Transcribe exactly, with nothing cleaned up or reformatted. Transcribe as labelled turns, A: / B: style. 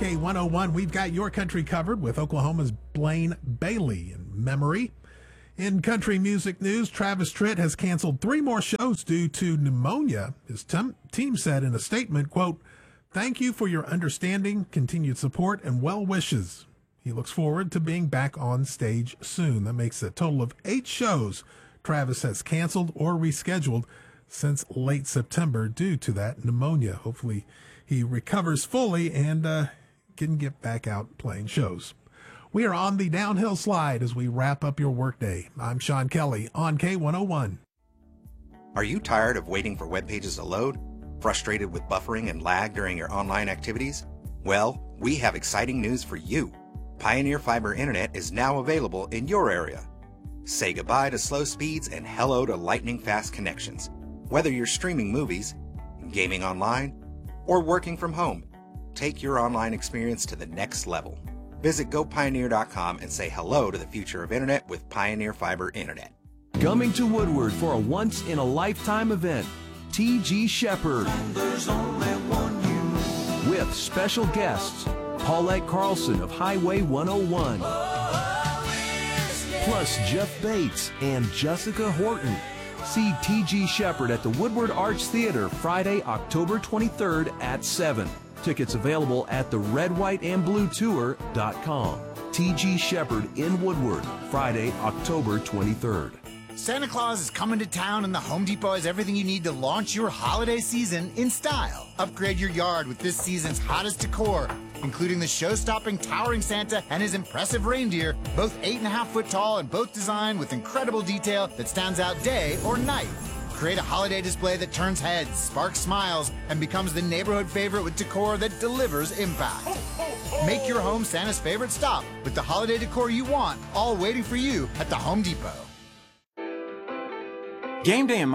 A: K one oh one, we've got your country covered with Oklahoma's Blaine Bailey in memory. In country music news, Travis Tritt has canceled three more shows due to pneumonia. His tem- team said in a statement, quote, "Thank you for your understanding, continued support, and well wishes." He looks forward to being back on stage soon. That makes a total of eight shows Travis has canceled or rescheduled since late September due to that pneumonia. Hopefully he recovers fully and uh, can get back out playing shows. We are on the downhill slide as we wrap up your workday. I'm Sean Kelly on K one oh one.
B: Are you tired of waiting for web pages to load? Frustrated with buffering and lag during your online activities? Well, we have exciting news for you. Pioneer Fiber Internet is now available in your area. Say goodbye to slow speeds and hello to lightning-fast connections. Whether you're streaming movies, gaming online, or working from home, take your online experience to the next level. Visit go pioneer dot com and say hello to the future of Internet with Pioneer Fiber Internet.
C: Coming to Woodward for a once-in-a-lifetime event, T G Shepherd.
D: There's only one you.
C: With special guests, Paulette Carlson of Highway one oh one. Plus Jeff Bates and Jessica Horton. See T G Shepherd at the Woodward Arts Theater Friday, October twenty-third at seven. Tickets available at the red white and blue tour dot com. T G Shepherd in Woodward, Friday, October twenty-third.
E: Santa Claus is coming to town and the Home Depot has everything you need to launch your holiday season in style. Upgrade your yard with this season's hottest decor, including the show-stopping towering Santa and his impressive reindeer, both eight and a half foot tall and both designed with incredible detail that stands out day or night. Create a holiday display that turns heads, sparks smiles, and becomes the neighborhood favorite with decor that delivers impact. Make your home Santa's favorite stop with the holiday decor you want, all waiting for you at the Home Depot.
F: Game day in